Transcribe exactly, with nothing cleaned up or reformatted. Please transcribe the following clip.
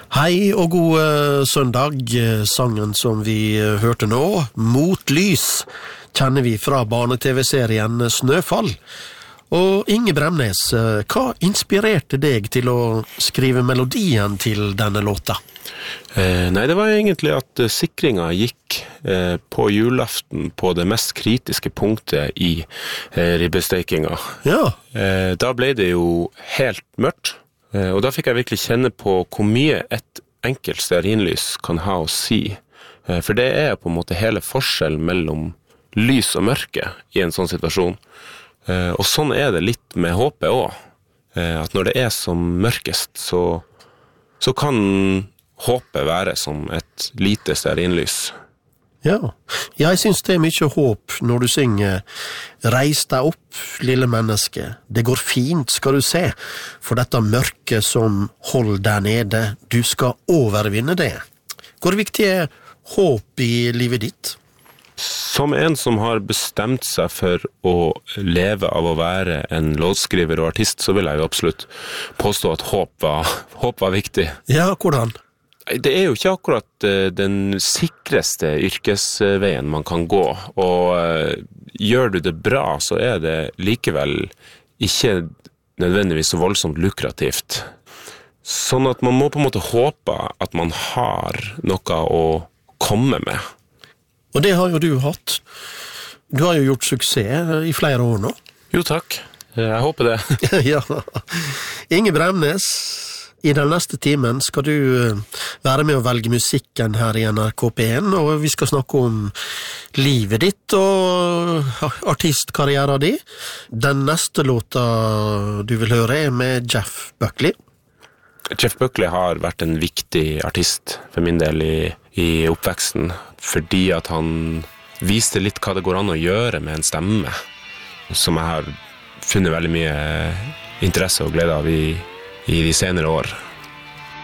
Hei og god uh, søndag. Sangen som vi uh, hørte nå, Mot lys, kjenner vi fra barne-tv-serien Snøfall. Og Inge Bremnes, uh, hva inspirerte deg til å skrive melodien til denne låta? Eh, nei, det var egentlig at uh, sikringen gikk eh, på julaften på det mest kritiske punktet i eh, ribbesteikinga. Ja. Eh, da ble det jo helt mørkt. Og da fikk jeg virkelig kjenne på hvor mye et enkelt stearinlys kan ha å si. For det er på en måte hele forskjellen mellom lys og mørke i en sånn situasjon. Og sånn er det litt med håpet også. At når det er som mørkest, så, så kan håpet være som et lite stearinlys. Ja, jeg synes det er mye håp når du synger «Reis deg opp, lille menneske, det går fint, skal du se, for dette mørket som hold der nede, du skal overvinne det». Hvor viktig er håp i livet ditt? Som en som har bestemt seg for å leve av å være en låtskriver og artist, så vil jeg jo absolutt påstå at håp var, håp var viktig. Ja, hvordan? Det er jo ikke akkurat den sikreste yrkesveien man kan gå, og gjør du det bra, så er det likevel ikke nødvendigvis så voldsomt lukrativt. Sånn at man må på en måte håpe at man har noe å komme med. Og det har jo du hatt. Du har jo gjort suksess i flere år nå. Jo, takk. Jeg håper det. Ja. Inge Bremnes, i den neste timen skal du være med å velge musikken her i N R K P en, og vi skal snakke om livet ditt og artistkarrieren din. Den neste låta du vil høre er med Jeff Buckley. Jeff Buckley har vært en viktig artist for min del i, i oppveksten, fordi at han viste litt hva det går an å gjøre med en stemme, som jeg har funnet veldig mye interesse og glede av i i de senere år.